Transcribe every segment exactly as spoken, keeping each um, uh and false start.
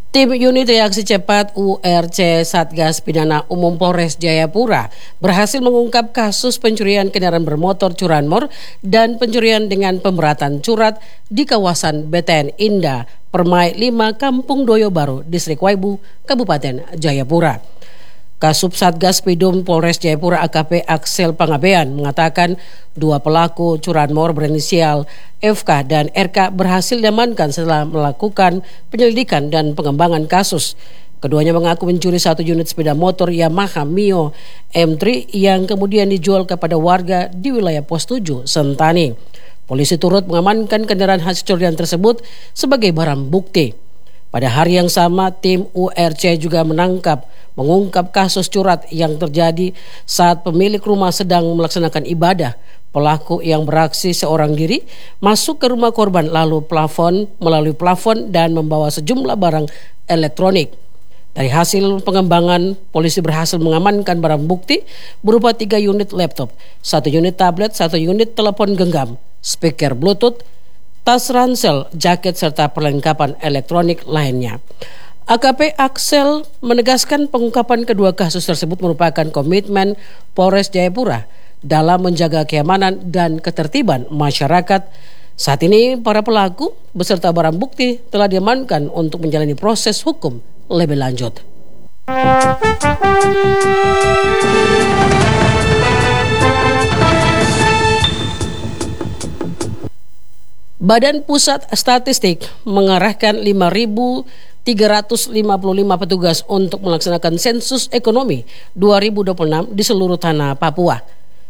Tim Unit Reaksi Cepat U R C Satgas Pidana Umum Polres Jayapura berhasil mengungkap kasus pencurian kendaraan bermotor curanmor dan pencurian dengan pemberatan curat di kawasan B T N Indah, Permai lima, Kampung Doyo Baru, Distrik Waibu, Kabupaten Jayapura. Kasub Satgas Pidum Polres Jayapura A K P Axel Pangabean mengatakan dua pelaku curanmor berinisial F K dan R K berhasil diamankan setelah melakukan penyelidikan dan pengembangan kasus. Keduanya mengaku mencuri satu unit sepeda motor Yamaha Mio M tiga yang kemudian dijual kepada warga di wilayah Pos tujuh, Sentani. Polisi turut mengamankan kendaraan hasil curian tersebut sebagai barang bukti. Pada hari yang sama, tim U R C juga menangkap, mengungkap kasus curat yang terjadi saat pemilik rumah sedang melaksanakan ibadah. Pelaku yang beraksi seorang diri masuk ke rumah korban lalu plafon melalui plafon dan membawa sejumlah barang elektronik. Dari hasil pengembangan, polisi berhasil mengamankan barang bukti berupa tiga unit laptop, satu unit tablet, satu unit telepon genggam, speaker Bluetooth, tas ransel, jaket, serta perlengkapan elektronik lainnya. A K P Axel menegaskan pengungkapan kedua kasus tersebut merupakan komitmen Polres Jayapura dalam menjaga keamanan dan ketertiban masyarakat. Saat ini para pelaku beserta barang bukti telah diamankan untuk menjalani proses hukum lebih lanjut. Badan Pusat Statistik mengarahkan lima ribu tiga ratus lima puluh lima petugas untuk melaksanakan sensus ekonomi dua ribu dua puluh enam di seluruh tanah Papua.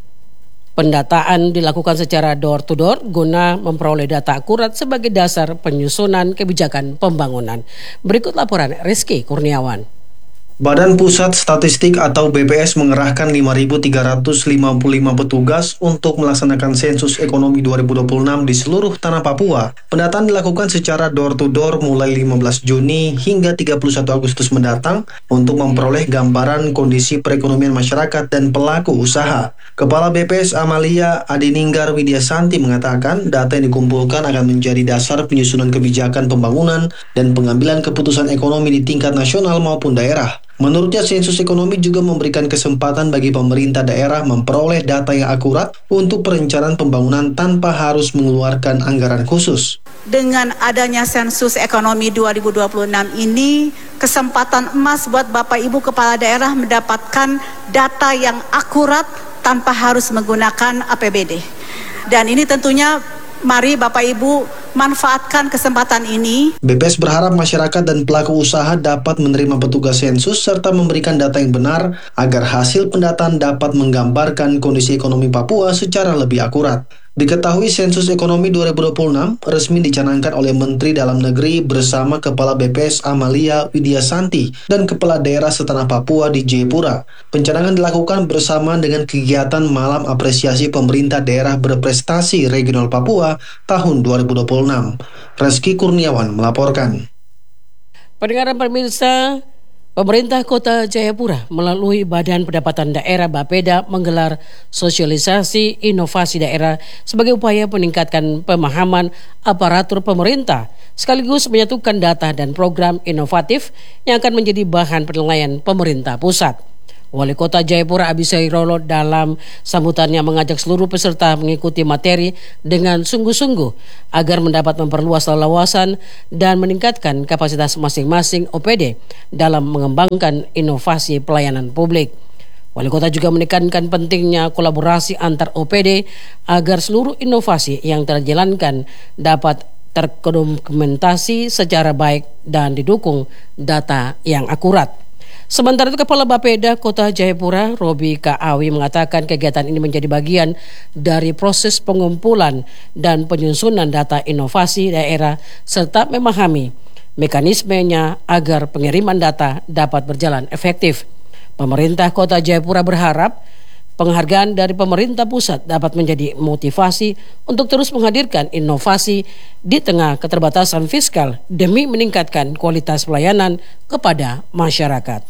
Pendataan dilakukan secara door to door guna memperoleh data akurat sebagai dasar penyusunan kebijakan pembangunan. Berikut laporan Rizky Kurniawan. Badan Pusat Statistik atau B P S mengerahkan lima ribu tiga ratus lima puluh lima petugas untuk melaksanakan sensus ekonomi dua ribu dua puluh enam di seluruh tanah Papua. Pendataan dilakukan secara door to door mulai lima belas Juni hingga tiga puluh satu Agustus mendatang untuk memperoleh gambaran kondisi perekonomian masyarakat dan pelaku usaha. Kepala B P S Amalia Adininggar Widyasanti mengatakan data yang dikumpulkan akan menjadi dasar penyusunan kebijakan pembangunan dan pengambilan keputusan ekonomi di tingkat nasional maupun daerah. Menurutnya, sensus ekonomi juga memberikan kesempatan bagi pemerintah daerah memperoleh data yang akurat untuk perencanaan pembangunan tanpa harus mengeluarkan anggaran khusus. Dengan adanya sensus ekonomi dua ribu dua puluh enam ini, kesempatan emas buat Bapak Ibu Kepala Daerah mendapatkan data yang akurat tanpa harus menggunakan A P B D. Dan ini tentunya mari Bapak Ibu manfaatkan kesempatan ini. B P S berharap masyarakat dan pelaku usaha dapat menerima petugas sensus serta memberikan data yang benar agar hasil pendataan dapat menggambarkan kondisi ekonomi Papua secara lebih akurat. Diketahui sensus ekonomi dua ribu dua puluh enam resmi dicanangkan oleh Menteri Dalam Negeri bersama Kepala B P S Amalia Widyasanti dan Kepala Daerah Setanah Papua di Jayapura. Pencanangan dilakukan bersama dengan kegiatan Malam Apresiasi Pemerintah Daerah Berprestasi Regional Papua tahun dua ribu dua puluh enam. Rizky Kurniawan melaporkan. Pendengaran pemirsa, pemerintah Kota Jayapura melalui Badan Pendapatan Daerah Bapeda menggelar sosialisasi inovasi daerah sebagai upaya meningkatkan pemahaman aparatur pemerintah sekaligus menyatukan data dan program inovatif yang akan menjadi bahan penilaian pemerintah pusat. Wali Kota Jayapura Abisai Rolo dalam sambutannya mengajak seluruh peserta mengikuti materi dengan sungguh-sungguh agar mendapat memperluas wawasan dan meningkatkan kapasitas masing-masing O P D dalam mengembangkan inovasi pelayanan publik. Wali Kota juga menekankan pentingnya kolaborasi antar O P D agar seluruh inovasi yang terjalankan dapat terdokumentasi secara baik dan didukung data yang akurat. Sementara itu, Kepala Bapeda Kota Jayapura, Robi Kaawi, mengatakan kegiatan ini menjadi bagian dari proses pengumpulan dan penyusunan data inovasi daerah serta memahami mekanismenya agar pengiriman data dapat berjalan efektif. Pemerintah Kota Jayapura berharap penghargaan dari pemerintah pusat dapat menjadi motivasi untuk terus menghadirkan inovasi di tengah keterbatasan fiskal demi meningkatkan kualitas pelayanan kepada masyarakat.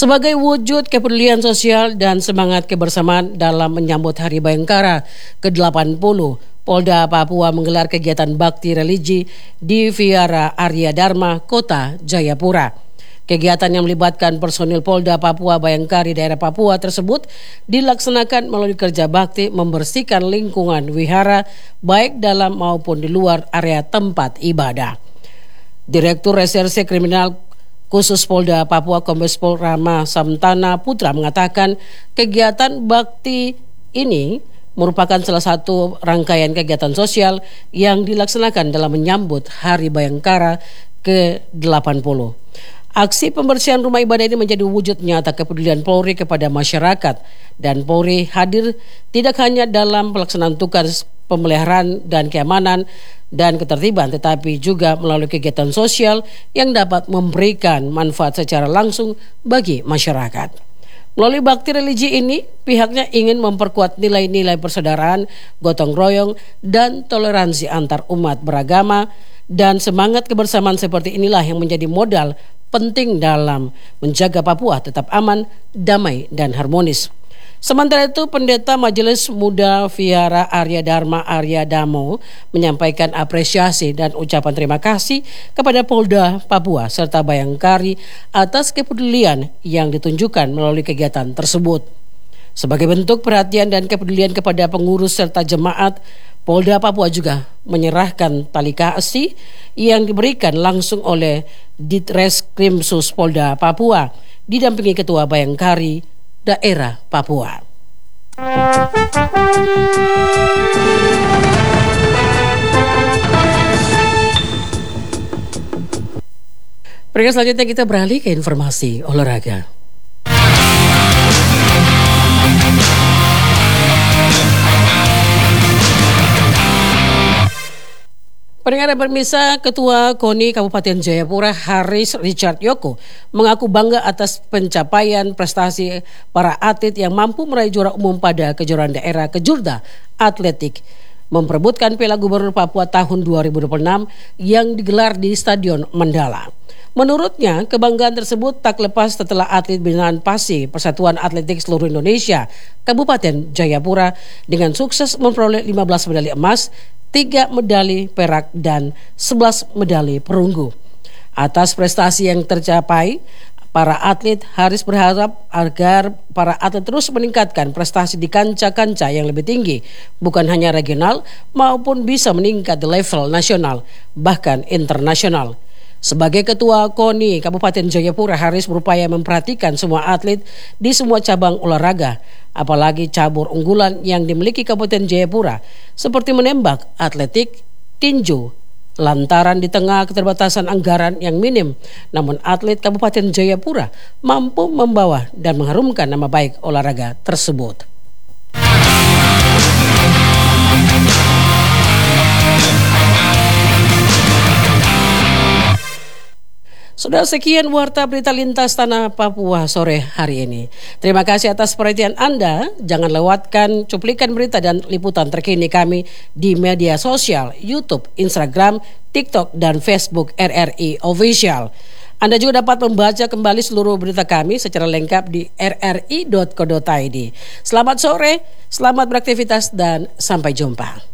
Sebagai wujud kepedulian sosial dan semangat kebersamaan dalam menyambut Hari Bayangkara ke delapan puluh, Polda Papua menggelar kegiatan bakti religi di Vihara Arya Dharma, Kota Jayapura. Kegiatan yang melibatkan personil Polda Papua Bayangkari daerah Papua tersebut dilaksanakan melalui kerja bakti membersihkan lingkungan wihara baik dalam maupun di luar area tempat ibadah. Direktur Reserse Kriminal Khusus Polda Papua Kombes Pol Rama Samtana Putra mengatakan kegiatan bakti ini merupakan salah satu rangkaian kegiatan sosial yang dilaksanakan dalam menyambut Hari Bayangkara ke delapan puluh. Aksi pembersihan rumah ibadah ini menjadi wujud nyata kepedulian Polri kepada masyarakat, dan Polri hadir tidak hanya dalam pelaksanaan tugas pemeliharaan dan keamanan dan ketertiban, tetapi juga melalui kegiatan sosial yang dapat memberikan manfaat secara langsung bagi masyarakat. Melalui bakti religi ini, pihaknya ingin memperkuat nilai-nilai persaudaraan, gotong royong, dan toleransi antar umat beragama, dan semangat kebersamaan seperti inilah yang menjadi modal penting dalam menjaga Papua tetap aman, damai, dan harmonis. Sementara itu, Pendeta Majelis Muda Vihara Arya Dharma Arya Damo menyampaikan apresiasi dan ucapan terima kasih kepada Polda Papua serta Bayangkari atas kepedulian yang ditunjukkan melalui kegiatan tersebut. Sebagai bentuk perhatian dan kepedulian kepada pengurus serta jemaat, Polda Papua juga menyerahkan tali kasih yang diberikan langsung oleh Ditreskrimsus Polda Papua didampingi Ketua Bayangkari daerah Papua. Perihal selanjutnya kita beralih ke informasi olahraga. Pendengar pemirsa, Ketua KONI Kabupaten Jayapura Haris Richard Yoko mengaku bangga atas pencapaian prestasi para atlet yang mampu meraih juara umum pada kejuaraan daerah Kejurda Atletik memperebutkan Piala Gubernur Papua tahun dua ribu dua puluh enam yang digelar di Stadion Mandala. Menurutnya, kebanggaan tersebut tak lepas setelah atlet binaan PASI Persatuan Atletik Seluruh Indonesia Kabupaten Jayapura dengan sukses memperoleh lima belas medali emas, tiga medali perak, dan sebelas medali perunggu. Atas prestasi yang tercapai, para atlet Haris berharap agar para atlet terus meningkatkan prestasi di kancah-kancah yang lebih tinggi, bukan hanya regional maupun bisa meningkat di level nasional, bahkan internasional. Sebagai Ketua KONI Kabupaten Jayapura, Haris berupaya memperhatikan semua atlet di semua cabang olahraga, apalagi cabur unggulan yang dimiliki Kabupaten Jayapura, seperti menembak, atletik, tinju. Lantaran di tengah keterbatasan anggaran yang minim, namun atlet Kabupaten Jayapura mampu membawa dan mengharumkan nama baik olahraga tersebut. Sudah sekian warta berita lintas tanah Papua sore hari ini. Terima kasih atas perhatian Anda. Jangan lewatkan cuplikan berita dan liputan terkini kami di media sosial, YouTube, Instagram, TikTok, dan Facebook R R I Official. Anda juga dapat membaca kembali seluruh berita kami secara lengkap di r r i dot co dot i d. Selamat sore, selamat beraktivitas, dan sampai jumpa.